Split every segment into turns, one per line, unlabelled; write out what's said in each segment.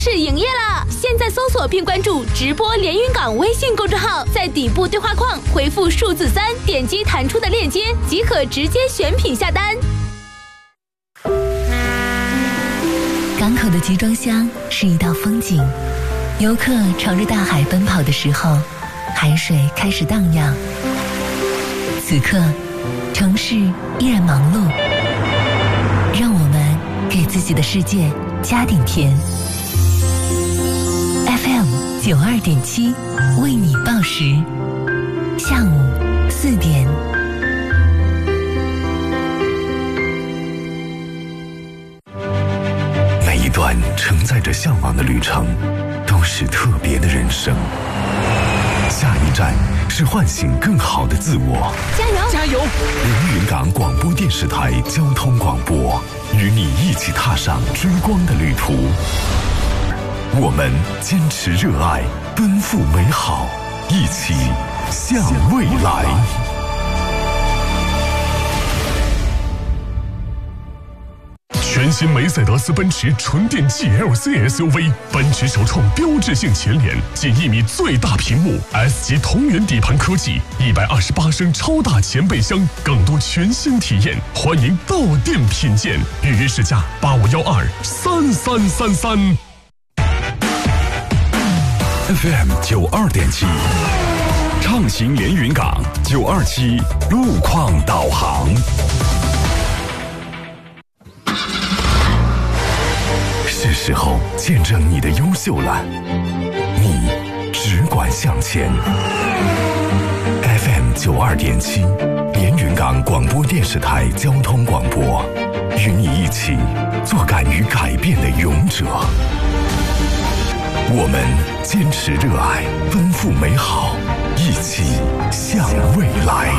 是营业了！现在搜索并关注直播连云港微信公众号，在底部对话框回复数字3，点击弹出的链接即可直接选品下单。
港口的集装箱是一道风景，游客朝着大海奔跑的时候，海水开始荡漾。此刻，城市依然忙碌，让我们给自己的世界加点甜。FM 92.7为你报时，下午4点。
每一段承载着向往的旅程，都是特别的人生。下一站是唤醒更好的自我。
加油！
加油！
连云港广播电视台交通广播，与你一起踏上追光的旅途。我们坚持热爱，奔赴美好，一起向未来。
全新梅赛德斯奔驰纯电 GLC SUV， 奔驰首创标志性前脸，近1米最大屏幕 ，S 级同源底盘科技，128升超大前备箱，更多全新体验，欢迎到店品鉴，预约试驾85123333。
FM 92.7，畅行连云港927路况导航。是时候见证你的优秀了，你只管向前。FM 92.7，连云港广播电视台交通广播，与你一起做敢于改变的勇者。我们坚持热爱，奔赴美好，一起向未来。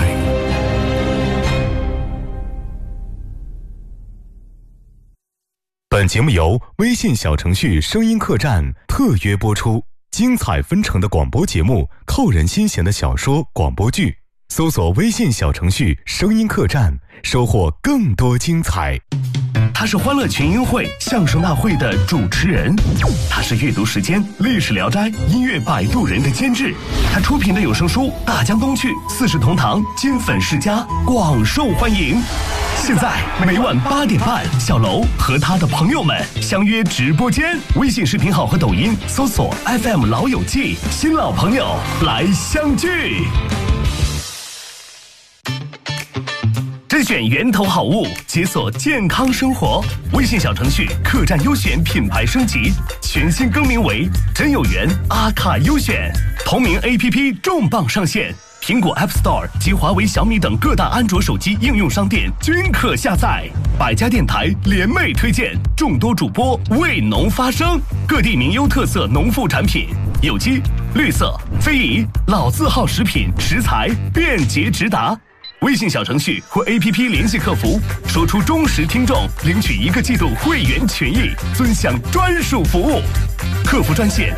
本节目由微信小程序声音客栈特约播出，精彩纷呈的广播节目，扣人心弦的小说广播剧，搜索微信小程序声音客栈，收获更多精彩。
他是欢乐群英会相声大会的主持人，他是阅读时间历史聊斋音乐摆渡人的监制，他出品的有声书大江东去四世同堂金粉世家广受欢迎。现在每晚8点半，小楼和他的朋友们相约直播间，微信视频号和抖音搜索 FM 老友记，新老朋友来相聚。甄选源头好物，解锁健康生活。微信小程序客栈优选品牌升级，全新更名为真有缘阿卡优选。同名 APP 重磅上线，苹果 App Store 及华为、小米等各大安卓手机应用商店均可下载。百家电台联袂推荐，众多主播为农发声，各地名优特色农副产品，有机、绿色、非遗、老字号食品食材便捷直达。微信小程序或 APP 联系客服，说出忠实听众，领取1个季度会员权益，尊享专属服务。客服专线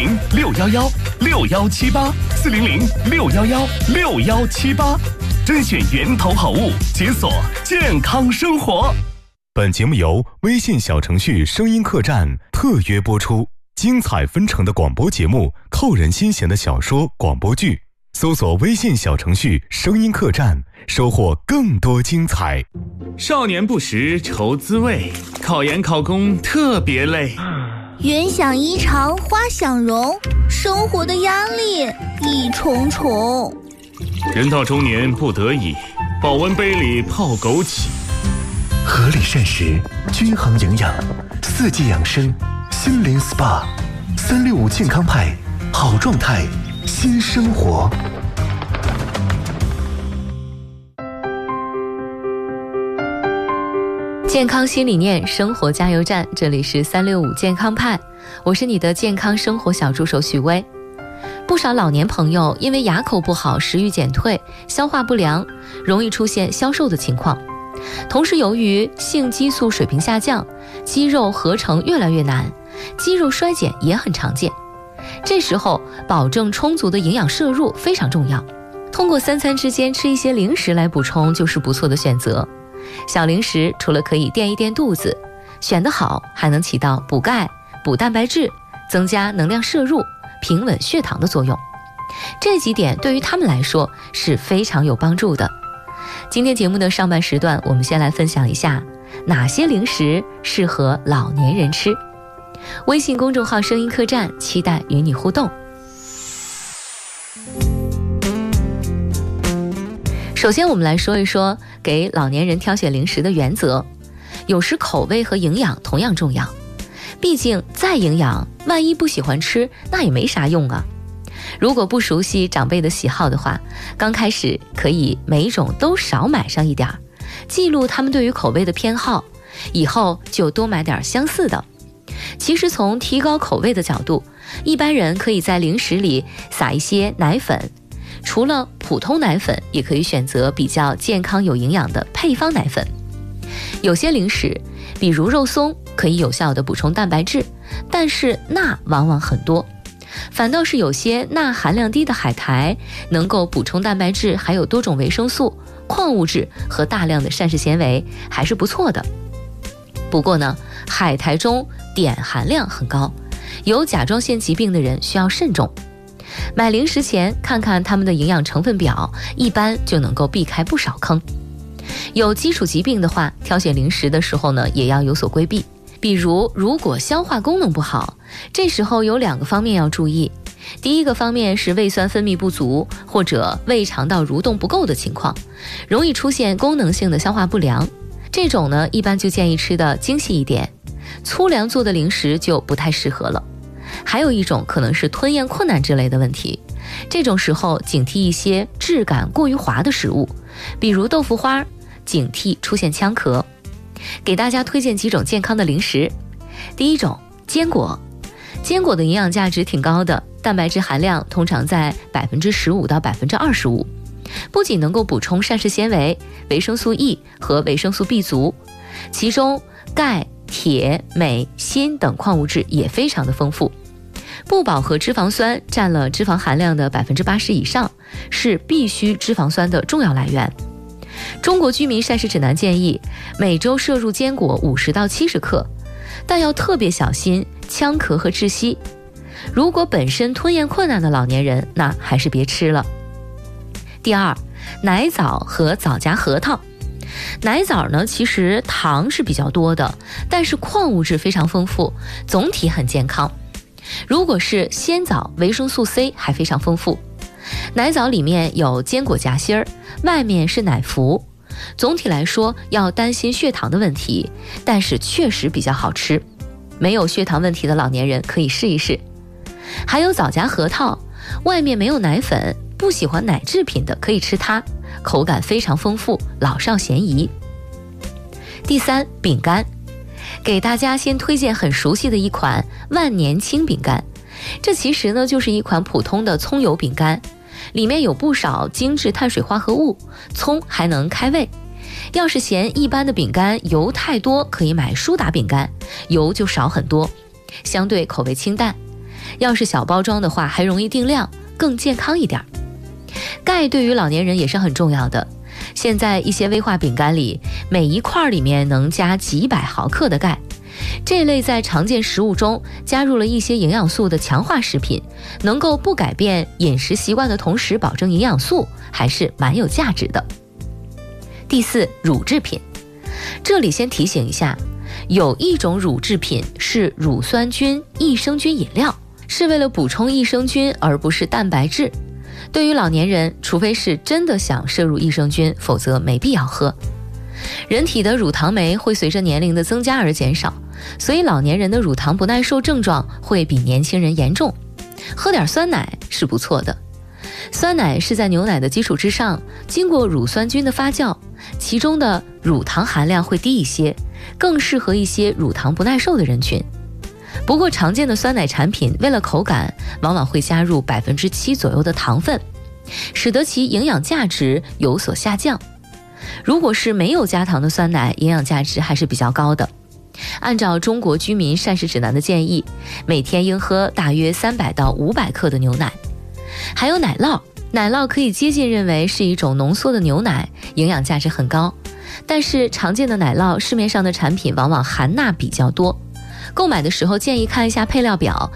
400-611-6178，400-611-6178，甄选源头好物，解锁健康生活。
本节目由微信小程序声音客栈特约播出，精彩纷呈的广播节目，扣人心弦的小说广播剧，搜索微信小程序声音客栈，收获更多精彩。
少年不识愁滋味，考研考公特别累。
云想衣裳花想容，生活的压力一重重。
人到中年不得已，保温杯里泡枸杞。
合理膳食，均衡营养，4季养生，心灵 SPA，365健康派，好状态，新生活。
健康新理念，生活加油站，这里是365健康派，我是你的健康生活小助手许巍。不少老年朋友因为牙口不好，食欲减退，消化不良，容易出现消瘦的情况。同时由于性激素水平下降，肌肉合成越来越难，肌肉衰减也很常见。这时候保证充足的营养摄入非常重要，通过3餐之间吃一些零食来补充就是不错的选择。小零食除了可以垫一垫肚子，选得好还能起到补钙、补补蛋白质、增加能量摄入、平稳血糖的作用。这几点对于他们来说是非常有帮助的。今天节目的上半时段，我们先来分享一下哪些零食适合老年人吃。微信公众号声音客栈，期待与你互动。首先我们来说一说给老年人挑选零食的原则。有时口味和营养同样重要，毕竟再营养，万一不喜欢吃，那也没啥用啊。如果不熟悉长辈的喜好的话，刚开始可以每一种都少买上一点，记录他们对于口味的偏好，以后就多买点相似的。其实从提高口味的角度，一般人可以在零食里撒一些奶粉，除了普通奶粉，也可以选择比较健康有营养的配方奶粉。有些零食，比如肉松，可以有效的补充蛋白质，但是钠往往很多。反倒是有些钠含量低的海苔，能够补充蛋白质，还有多种维生素、矿物质和大量的膳食纤维，还是不错的。不过呢，海苔中碘含量很高，有甲状腺疾病的人需要慎重。买零食前看看它们的营养成分表，一般就能够避开不少坑。有基础疾病的话，挑选零食的时候呢，也要有所规避。比如果消化功能不好，这时候有2个方面要注意。第一个方面是胃酸分泌不足，或者胃肠道蠕动不够的情况，容易出现功能性的消化不良。这种呢，一般就建议吃的精细一点，粗粮做的零食就不太适合了。还有一种可能是吞咽困难之类的问题，这种时候警惕一些质感过于滑的食物，比如豆腐花，警惕出现呛咳。给大家推荐几种健康的零食。第一种，坚果。坚果的营养价值挺高的，蛋白质含量通常在 15% 到 25%， 不仅能够补充膳食纤维、维生素 E 和维生素 B 族，其中钙、铁、镁、锌等矿物质也非常的丰富。不饱和脂肪酸占了脂肪含量的 80% 以上，是必需脂肪酸的重要来源。中国居民膳食指南建议每周摄入坚果50到70克，但要特别小心呛咳和窒息。如果本身吞咽困难的老年人，那还是别吃了。第二，奶枣和枣夹核桃。奶枣呢，其实糖是比较多的，但是矿物质非常丰富，总体很健康。如果是鲜枣，维生素 C 还非常丰富。奶枣里面有坚果夹心儿，外面是奶麸。总体来说要担心血糖的问题，但是确实比较好吃。没有血糖问题的老年人可以试一试。还有枣夹核桃，外面没有奶粉，不喜欢奶制品的可以吃它，口感非常丰富，老少咸宜。第三，饼干。给大家先推荐很熟悉的一款万年青饼干。这其实呢就是一款普通的葱油饼干，里面有不少精致碳水化合物，葱还能开胃。要是嫌一般的饼干油太多，可以买舒达饼干，油就少很多，相对口味清淡。要是小包装的话，还容易定量，更健康一点。钙对于老年人也是很重要的。现在一些威化饼干里，每一块里面能加几百毫克的钙。这类在常见食物中加入了一些营养素的强化食品，能够不改变饮食习惯的同时保证营养素，还是蛮有价值的。第四，乳制品。这里先提醒一下，有一种乳制品是乳酸菌益生菌饮料，是为了补充益生菌而不是蛋白质。对于老年人，除非是真的想摄入益生菌，否则没必要喝。人体的乳糖酶会随着年龄的增加而减少，所以老年人的乳糖不耐受症状会比年轻人严重。喝点酸奶是不错的。酸奶是在牛奶的基础之上，经过乳酸菌的发酵，其中的乳糖含量会低一些，更适合一些乳糖不耐受的人群。不过常见的酸奶产品为了口感，往往会加入 7% 左右的糖分，使得其营养价值有所下降。如果是没有加糖的酸奶，营养价值还是比较高的。按照中国居民膳食指南的建议，每天应喝大约300到500克的牛奶。还有奶酪，奶酪可以接近认为是一种浓缩的牛奶，营养价值很高。但是常见的奶酪，市面上的产品往往含钠比较多， 购买的时候建议看一下配料表，